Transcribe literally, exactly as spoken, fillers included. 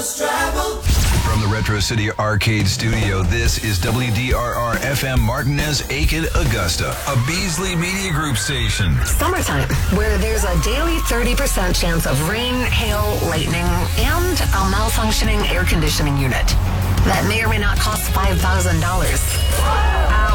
From the Retro City Arcade Studio, this is W D R R F M Martinez, Aiken, Augusta, a Beasley Media Group station. Summertime, where there's a daily thirty percent chance of rain, hail, lightning, and a malfunctioning air conditioning unit. That may or may not cost five thousand dollars.